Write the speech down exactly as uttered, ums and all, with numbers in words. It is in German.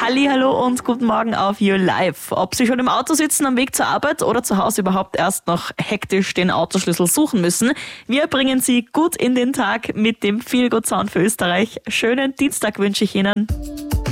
Hallihallo und guten Morgen auf You Live. Ob Sie schon im Auto sitzen am Weg zur Arbeit oder zu Hause überhaupt erst noch hektisch den Autoschlüssel suchen müssen, wir bringen Sie gut in den Tag mit dem Feel Good Sound für Österreich. Schönen Dienstag wünsche ich Ihnen.